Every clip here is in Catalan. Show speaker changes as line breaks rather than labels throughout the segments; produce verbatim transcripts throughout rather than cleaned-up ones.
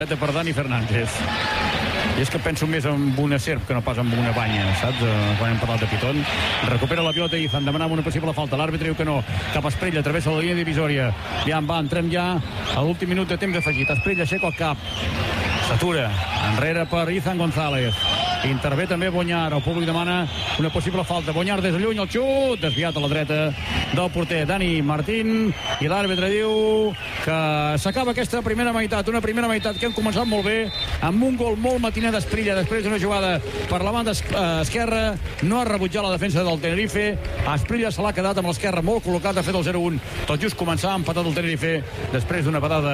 per Dani Fernández. I és que penso més en una serp que no pas en una banya, saps? Quan hem parlat de Piton. Recupera la pilota Izan, demanava una possible falta. L'àrbitre diu que no. Cap a Esprella, travessa la línia divisòria. Ja va, entrem ja a l'últim minut de temps afegit. Esprella aixeca el cap. S'atura. Enrere per Izan González. Intervé també Bonyar. El públic demana una possible falta. Bonyar des de lluny, el xut. Desviat a la dreta del porter Dani Martín. I l'àrbitre diu que s'acaba aquesta primera meitat. Una primera meitat que hem començat molt bé, amb un gol molt matiner d'Esprilla després d'una jugada per la banda esquerra. No ha rebutjat la defensa del Tenerife. Esprilla se l'ha quedat amb l'esquerra molt col·locat. Ha fet el zero un. Tot just començar, empatat el Tenerife després d'una patada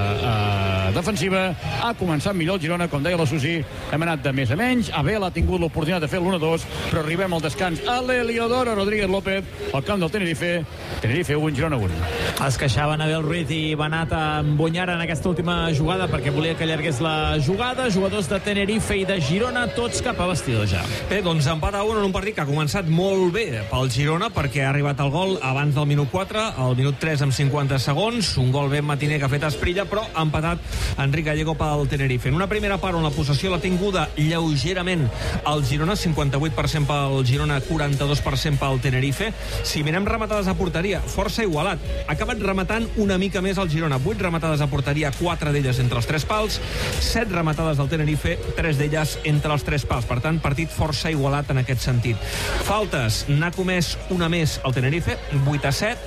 eh, defensiva. Ha començat millor el Girona, com deia la Susi. Hem anat de més a menys. Abel ha tingut l'oportunitat de fer l'u a dos, però arribem al descans a l'Heliodoro Rodríguez López al camp del Tenerife. Tenerife un, Girona un.
Es queixaven Abel Ruiz i Benat amb Bonyar en aquesta última jugada perquè volia que allargués la jugada. Jugadors de Tenerife i de Girona, tots cap a vestidor ja.
Bé, doncs empat a un en un partit que ha començat molt bé pel Girona perquè ha arribat el gol abans del minut quatre, al minut tres amb cinquanta segons, un gol ben matiner que ha fet Esprilla, però ha empatat Enric Gallego pel Tenerife. En una primera part on la possessió l'ha tinguda lleugerament el Girona, cinquanta-vuit per cent pel Girona, quaranta-dos per cent pel Tenerife. Si mirem rematades a porteria, força igualat. Ha acabat rematant una mica més el Girona. vuit rematades a porteria, quatre d'elles entre els tres pals, set rematades del Tenerife, tres d'elles entre els tres pals. Per tant, partit força igualat en aquest sentit. Faltes, n'ha comès una més el Tenerife, vuit a set.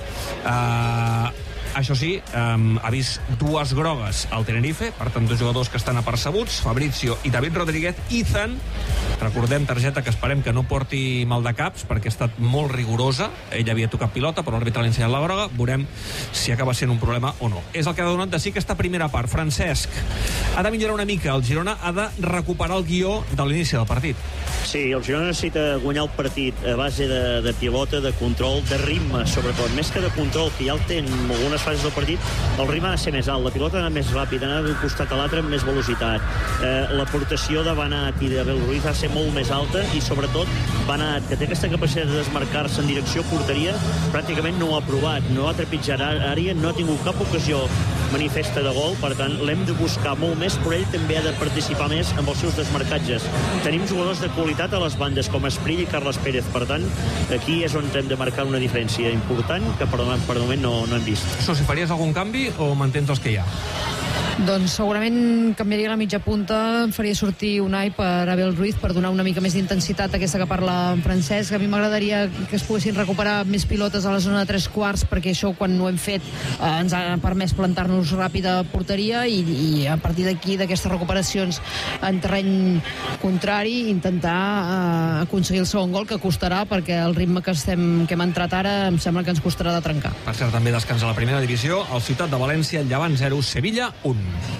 Uh, Això sí, um, ha vist dues grogues al Tenerife, per tant, dos jugadors que estan apercebuts, Fabrizio i David Rodríguez. Izan, recordem, targeta que esperem que no porti mal de caps, perquè ha estat molt rigorosa. Ell havia tocat pilota, però l'àrbitre l'ha ensenyat la groga. Veurem si acaba sent un problema o no. És el que ha donat de sí aquesta primera part. Francesc, ha de millorar una mica. El Girona ha de recuperar el guió de l'inici del partit.
Sí, el Girona necessita guanyar el partit a base de, de pilota, de control, de ritme, sobretot. Més que de control, que ja el té en algunes fases del partit, el ritme ha de ser més alt, la pilota ha d'anar més ràpid, anar d'un costat a l'altre amb més velocitat. Eh, l'aportació de Benat i d'Abel Ruiz ha de ser molt més alta i sobretot Benat, que té aquesta capacitat de desmarcar-se en direcció porteria, pràcticament no ho ha provat, no ha trepitjat àrea, no ha tingut cap ocasió manifesta de gol, per tant l'hem de buscar molt més, però ell també ha de participar més amb els seus desmarcatges. Tenim jugadors de qualitat a les bandes com Esprill i Carles Pérez, per tant aquí és on hem de marcar una diferència important que per, per moment no, no hem vist.
Si faries algun canvi o mantens els que hi ha?
Doncs segurament canviaria la mitja punta, faria sortir Unai per Abel Ruiz per donar una mica més d'intensitat aquesta que parla en Francesc. A mi m'agradaria que es poguessin recuperar més pilotes a la zona de tres quarts, perquè això quan ho hem fet eh, ens ha permès plantar-nos ràpid a porteria i, i a partir d'aquí, d'aquestes recuperacions en terreny contrari, intentar eh, aconseguir el segon gol, que costarà, perquè el ritme que, estem, que hem entrat ara em sembla que ens costarà de trencar.
Per cert, també descans a la primera divisió, el Ciutat de València, Llevant zero, Sevilla un.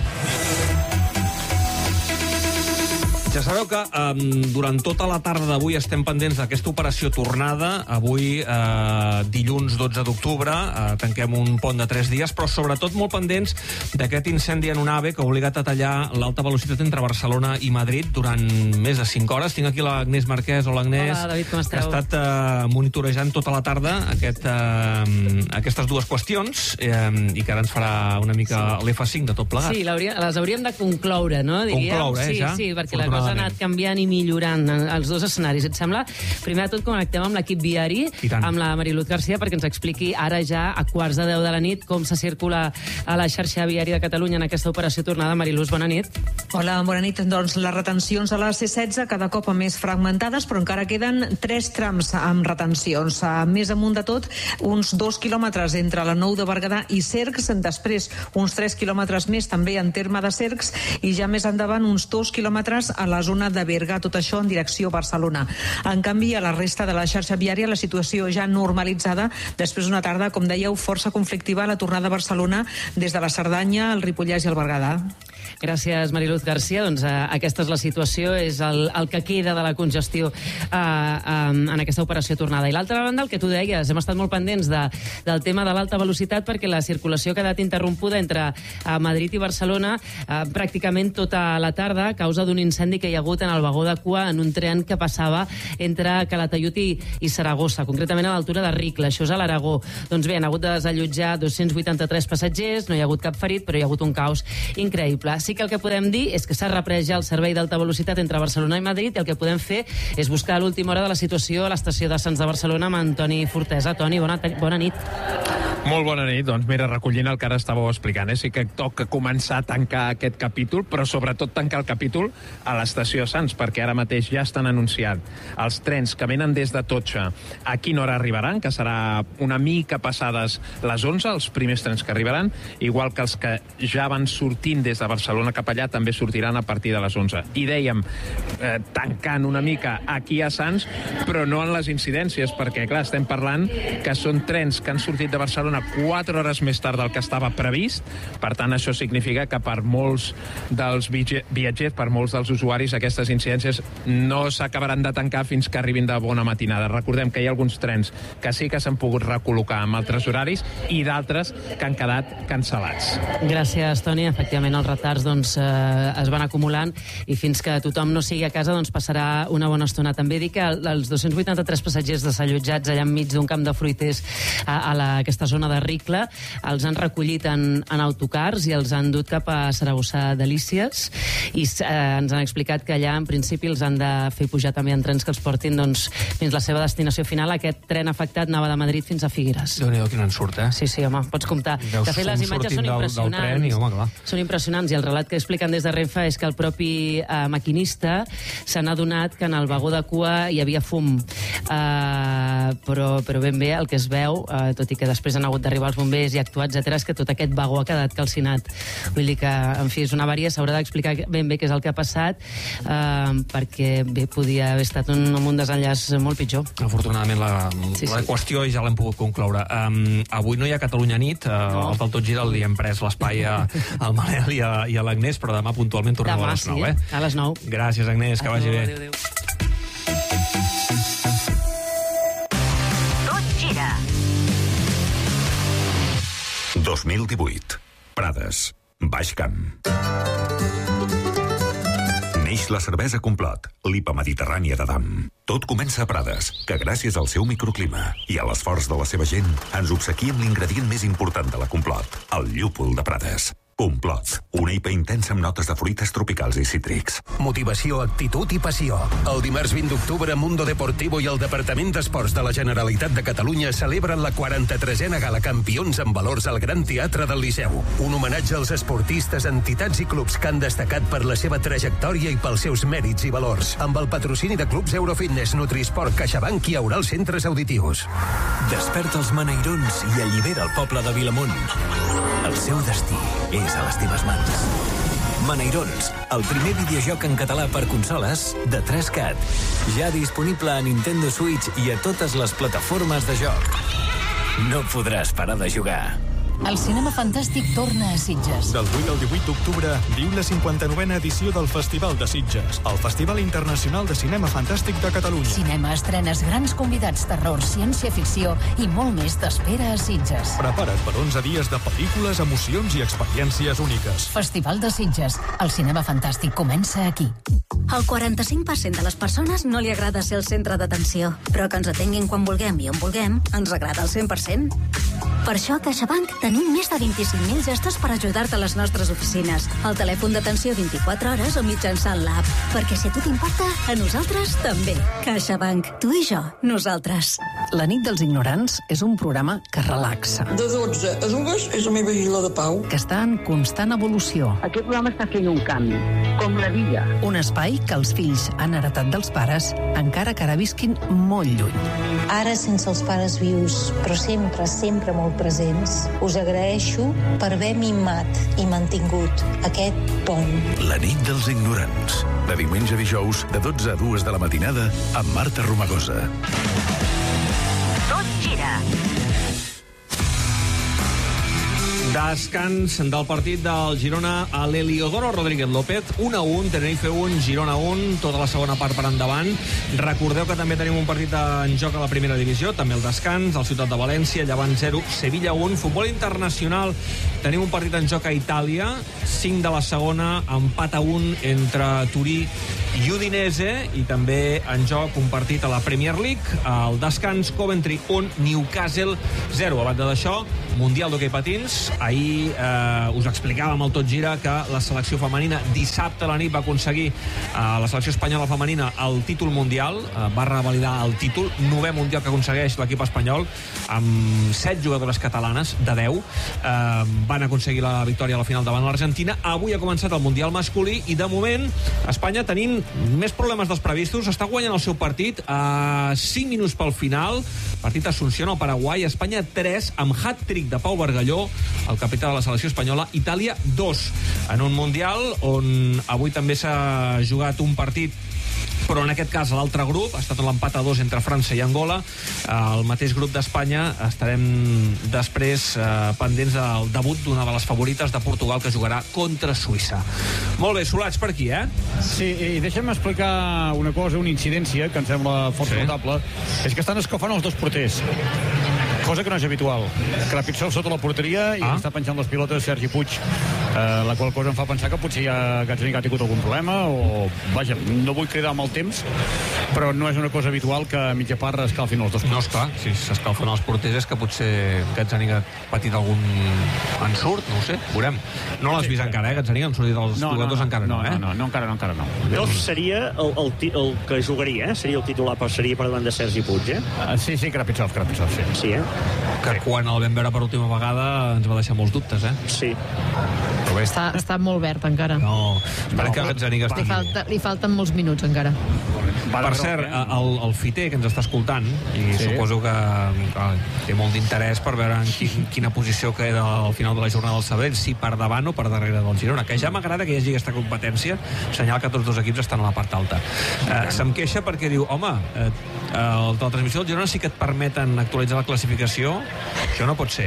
Ja sabeu que um, durant tota la tarda d'avui estem pendents d'aquesta operació tornada. Avui, eh, dilluns dotze d'octubre, eh, tanquem un pont de tres dies, però sobretot molt pendents d'aquest incendi en un AVE que ha obligat a tallar l'alta velocitat entre Barcelona i Madrid durant més de cinc hores. Tinc aquí l'Agnès Marquès. Hola, Agnès.
Hola, David, com esteu?
Que ha estat eh, monitorejant tota la tarda aquest, eh, aquestes dues qüestions eh, i que ara ens farà una mica sí. l'F cinc de tot plegat.
Sí, les hauríem de concloure, no? Diríem.
Concloure, eh,
sí,
ja?
Sí, perquè la cosa ha anat canviant i millorant els dos escenaris. Et sembla? Primer de tot connectem amb l'equip viari, amb la Mariluz Garcia, perquè ens expliqui ara ja a quarts de deu de la nit com se circula a la xarxa viària de Catalunya en aquesta operació tornada. Mariluz, bona nit.
Hola, bona nit. Doncs les retencions a la C setze cada cop més fragmentades, però encara queden tres trams amb retencions. Més amunt de tot, uns dos quilòmetres entre la Nou de Berguedà i Cercs, després uns tres quilòmetres més també en terme de Cercs i ja més endavant uns dos quilòmetres a la zona de Berga, tot això en direcció a Barcelona. En canvi, a la resta de la xarxa viària la situació ja normalitzada després d'una tarda, com dèieu, força conflictiva a la tornada a Barcelona des de la Cerdanya, el Ripollès i el Berguedà.
Gràcies, Mariluz Garcia. Doncs eh, aquesta és la situació, és el, el que queda de la congestió eh, eh, en aquesta operació tornada. I l'altra banda, el que tu deies, hem estat molt pendents de, del tema de l'alta velocitat perquè la circulació ha quedat interrompuda entre eh, Madrid i Barcelona eh, pràcticament tota la tarda a causa d'un incendi que hi ha hagut en el vagó de cua en un tren que passava entre Calatayud i, i Saragossa, concretament a l'altura de Ricla, això és a l'Aragó. Doncs bé, han hagut de desallotjar dos-cents vuitanta-tres passatgers, no hi ha hagut cap ferit, però hi ha hagut un caos increïble. sí que el que podem dir és que s'ha reprès ja el servei d'alta velocitat entre Barcelona i Madrid, i el que podem fer és buscar a l'última hora de la situació a l'estació de Sants de Barcelona amb Antoni Fortesa. Toni, bona, bona nit.
Molt bona nit. Doncs mira, recollint el que ara estàveu explicant, eh? Sí que toca començar a tancar aquest capítol, però sobretot tancar el capítol a l'estació Sants, perquè ara mateix ja estan anunciant els trens que venen des de Totxa a quina hora arribaran, que serà una mica passades les onze, els primers trens que arribaran, igual que els que ja van sortint des de Barcelona cap allà també sortiran a partir de les onze. I dèiem, eh, tancant una mica aquí a Sants, però no en les incidències, perquè, clar, estem parlant que són trens que han sortit de Barcelona quatre hores més tard del que estava previst. Per tant, això significa que per molts dels viatgers, per molts dels usuaris, aquestes incidències no s'acabaran de tancar fins que arribin de bona matinada. Recordem que hi ha alguns trens que sí que s'han pogut recol·locar amb altres horaris i d'altres que han quedat cancel·lats.
Gràcies, Toni. Efectivament, els retards doncs, eh, es van acumulant i fins que tothom no sigui a casa doncs, passarà una bona estona. També dic que els dos-cents vuitanta-tres passatgers desallotjats allà enmig d'un camp de fruiters a, a la, aquesta zona de Ricla els han recollit en, en autocars i els han dut cap a Saragossa Delícies i eh, ens han explicat que allà en principi els han de fer pujar també en trens que els portin doncs, fins la seva destinació final. Aquest tren afectat anava de Madrid fins a Figueres.
Déu-n'hi-do, quin ensurt, eh?
Sí, sí, home, pots comptar.
Deus
de fet, les imatges són impressionants.
Del tren i, home, clar.
Són impressionants i el relat que expliquen des de Renfe és que el propi eh, maquinista se n'ha adonat que en el vagó de cua hi havia fum. Uh, però, però ben bé el que es veu, uh, tot i que després han hagut d'arribar els bombers i actuar, etcètera, és que tot aquest vagó ha quedat calcinat. Vull dir que, en fi, és una avaria, s'haurà d'explicar ben bé què és el que ha passat, uh, perquè bé, podia haver estat un, un desenllaç molt pitjor.
Afortunadament la,
sí,
la
sí.
qüestió ja l'hem pogut concloure. Um, avui no hi ha Catalunya nit, uh, no. El del Tot Gira li hem pres l'espai al Manel i a, i a l'Agnès, però demà puntualment tornem
demà,
a les nou.
Sí,
eh?
a les nou.
Gràcies, Agnès, que
adeu,
vagi bé.
Adéu, adéu.
Tot gira.
dos mil divuit. Prades. Baix Camp. Neix la cervesa Complot, l'I P A mediterrània d'Adam. Tot comença a Prades, que gràcies al seu microclima i a l'esforç de la seva gent ens obsequia amb l'ingredient més important de la Complot, el llúpol de Prades. Complot, una I P A intensa amb notes de fruites tropicals i cítrics.
Motivació, actitud i passió. El dimarts vint d'octubre, Mundo Deportivo i el Departament d'Esports de la Generalitat de Catalunya celebren la quaranta-tresena Gala Campions en Valors al Gran Teatre del Liceu. Un homenatge als esportistes, entitats i clubs que han destacat per la seva trajectòria i pels seus mèrits i valors. Amb el patrocini de clubs Eurofitness, Nutrisport, CaixaBank i Aural Centres Auditius.
Desperta els Maneirons i allibera el poble de Vilamont. El seu destí és a les teves mans. Maneirons, el primer videojoc en català per consoles de tres cat. Ja disponible a Nintendo Switch i a totes les plataformes de joc. No podràs parar de jugar.
El cinema fantàstic torna a Sitges.
Del vuit al divuit d'octubre viu la cinquanta-novena edició del Festival de Sitges, el Festival Internacional de Cinema Fantàstic de Catalunya.
Cinema, estrenes, grans convidats, terror, ciència-ficció i molt més t'espera a Sitges.
Prepara't per onze dies de pel·lícules, emocions i experiències úniques.
Festival de Sitges. El cinema fantàstic comença aquí.
Al quaranta-cinc per cent de les persones no li agrada ser el centre d'atenció, però que ens atenguin quan vulguem i on vulguem ens agrada al cent per cent. Per això a CaixaBank tenim més de vint-i-cinc mil gestos per ajudar-te a les nostres oficines. Al telèfon d'atenció vint-i-quatre hores o mitjançant l'app. Perquè si a tu t'importa, a nosaltres també. CaixaBank. Tu i jo. Nosaltres.
La nit dels ignorants és un programa que relaxa.
De dotze a dues és la meva isla de pau.
Que està en constant evolució.
Aquest programa està fent un canvi, com la vida.
Un espai que els fills han heretat dels pares, encara que ara visquin molt lluny.
Ara sense els pares vius, però sempre, sempre molt presents, us agraeixo per haver mimat i mantingut aquest pont.
La nit dels ignorants. De diumenge a dijous, de dotze a dues de la matinada, amb Marta Romagosa.
Tot gira.
Descans del partit del Girona a l'Heliodoro Rodríguez López. un a un, Tenerife un, Girona un, tota la segona part per endavant. Recordeu que també tenim un partit en joc a la primera divisió, també el descans, al Ciutat de València, Llevant zero, Sevilla un. Futbol internacional, tenim un partit en joc a Itàlia, cinc de la segona, empat a un entre Turí i Udinese, i també en joc un partit a la Premier League, al descans Coventry un, Newcastle zero. A banda d'això, Mundial d'hoquei patins. Ahir eh, us explicàvem al Tot Gira que la selecció femenina dissabte a la nit va aconseguir eh, la selecció espanyola femenina el títol mundial, eh, va revalidar el títol, novè mundial que aconsegueix l'equip espanyol, amb set jugadores catalanes de deu, eh, van aconseguir la victòria a la final davant l'Argentina. Avui ha començat el mundial masculí i de moment Espanya, tenint més problemes dels previstos, està guanyant el seu partit a cinc minuts pel final. Partit a Asunción, al Paraguai. Espanya tres, amb hat-trick de Pau Bargalló, el capità de la selecció espanyola. Itàlia dos, en un mundial on avui també s'ha jugat un partit, però en aquest cas a l'altre grup ha estat l'empat a dos entre França i Angola. El mateix grup d'Espanya. Estarem després eh, pendents del debut d'una de les favorites de Portugal, que jugarà contra Suïssa. Molt bé, Solats per aquí, eh?
Sí, i deixa'm explicar una cosa, una incidència que em sembla força sí. notable. És que estan escalfant els dos porters, cosa que no és habitual. Krapitsov sota la porteria i ah. està penjant les pilotes Sergi Puig, eh, la qual cosa em fa pensar que potser ja Gazzaniga ha tingut algun problema, o vaja, no vull cridar amb el temps, però no és una cosa habitual que a mitja part escalfin els dos porters.
No, esclar, si s'escalfen els porters és que potser Gazzaniga ha patit algun ensurt, no ho sé, veurem. No l'has sí, vist sí. encara, eh, Gazzaniga? Han sortit els no, jugadors no, no, encara no, no, eh?
No, no, no, encara no, encara no.
Dos seria el, el, el que jugaria, eh? Seria el titular, però seria per davant de Sergi Puig, eh?
Uh, sí, sí, Krapitsov, Krapitsov, sí.
Sí, eh?
Que sí. Quan el vam veure per última vegada ens va deixar molts dubtes, eh?
Sí.
Però bé.
Està, està molt verd encara.
No, espera no, que Gazzaniga estigui.
Li, falta, li falten molts minuts encara.
Per cert, el, el Fiter, que ens està escoltant, i sí. suposo que, que té molt d'interès per veure en quin, quina posició queda al final de la jornada del Sabadell, si per davant o per darrere del Girona, que ja m'agrada que hi hagi aquesta competència, senyal que tots dos equips estan a la part alta. Eh, se'm queixa perquè diu, home, eh, el de la transmissió del Girona sí que et permeten actualitzar la classificació. Això no pot ser.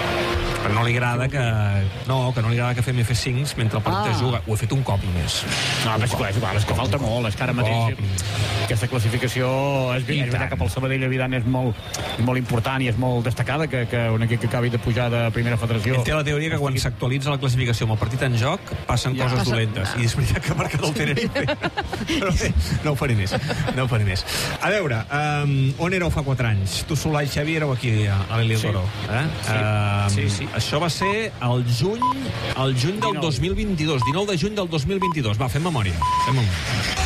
Però no li agrada que... No, que no li agrada que fem F cinc mentre el partit ah. es juga. Ho he fet un cop només.
No, però és, és, igual, és que falta molt. És que ara mateix aquesta classificació és, és veritat que pel Sabadell evident és molt, molt important i és molt destacada que, que un equip que acabi de pujar de primera federació...
Ell té la teoria que quan s'actualitza la classificació amb el partit en joc passen ja, coses passa... dolentes. I és veritat que ha marcat el Tenerife. Però bé, no ho faré més. No ho faré més. A veure, um, on éreu fa quatre anys? Tu, Solà i Xavi éreu aquí a l'Eliel Toro. Sí. Eh? Sí. Um, sí, sí. Això va ser el juny, el juny del dos mil vint-i-dos, dinou de juny del dos mil vint-i-dos. Va, fem memòria. Fem memòria.